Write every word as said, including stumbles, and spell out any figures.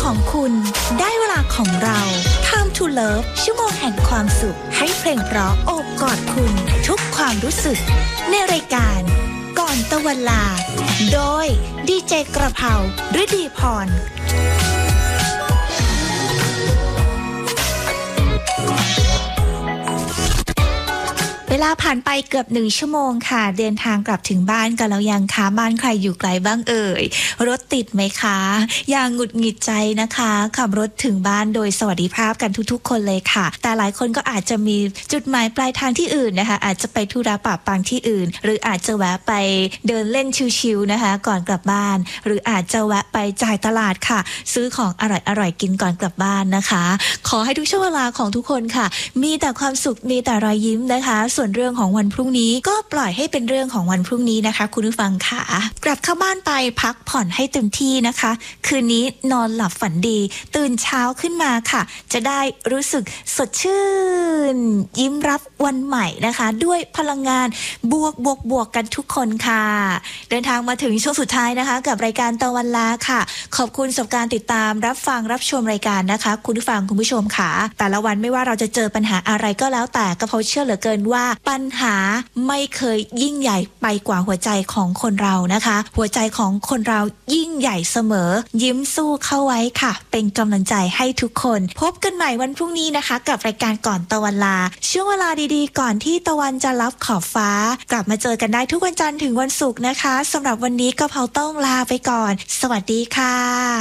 ของคุณได้เวลาของเรา Time to Love ชั่วโมงแห่งความสุขให้เพลงเพราะโอบกอดคุณทุกความรู้สึกในรายการก่อนตะวันลาโดยดีเจกระเพราฤดีพรเวลาผ่านไปเกือบหนึ่งชั่วโมงค่ะเดินทางกลับถึงบ้านกันแล้วยังคะบ้านใครอยู่ไกลบ้างเอ่ยรถติดไหมคะอย่างหงุดหงิดใจนะคะขับรถถึงบ้านโดยสวัสดิภาพกันทุกๆคนเลยค่ะแต่หลายคนก็อาจจะมีจุดหมายปลายทางที่อื่นนะคะอาจจะไปธุระปะปังที่อื่นหรืออาจจะแวะไปเดินเล่นชิลๆนะคะก่อนกลับบ้านหรืออาจจะแวะไปจ่ายตลาดค่ะซื้อของอร่อยๆกินก่อนกลับบ้านนะคะขอให้ทุกช่วงเวลาของทุกคนค่ะมีแต่ความสุขมีแต่รอยยิ้มนะคะส่วนเรื่องของวันพรุ่งนี้ก็ปล่อยให้เป็นเรื่องของวันพรุ่งนี้นะคะคุณผู้ฟังค่ะกลับเข้าบ้านไปพักผ่อนให้เต็มที่นะคะคืนนี้นอนหลับฝันดีตื่นเช้าขึ้นมาค่ะจะได้รู้สึกสดชื่นยิ้มรับวันใหม่นะคะด้วยพลังงานบวกบวกบวกกันทุกคนค่ะเดินทางมาถึงช่วงสุดท้ายนะคะกับรายการตะวันลาค่ะขอบคุณสำหรับการติดตามรับฟังรับชมรายการนะคะคุณผู้ฟังคุณผู้ชมค่ะแต่ละวันไม่ว่าเราจะเจอปัญหาอะไรก็แล้วแต่ก็เพราะเชื่อเหลือเกินว่าปัญหาไม่เคยยิ่งใหญ่ไปกว่าหัวใจของคนเรานะคะหัวใจของคนเรายิ่งใหญ่เสมอยิ้มสู้เข้าไว้ค่ะเป็นกำลังใจให้ทุกคนพบกันใหม่วันพรุ่งนี้นะคะกับรายการก่อนตะวันลาช่วงเวลาดีๆก่อนที่ตะวันจะลับขอบฟ้ากลับมาเจอกันได้ทุกวันจันทร์ถึงวันศุกร์นะคะสำหรับวันนี้กะเพราต้องลาไปก่อนสวัสดีค่ะ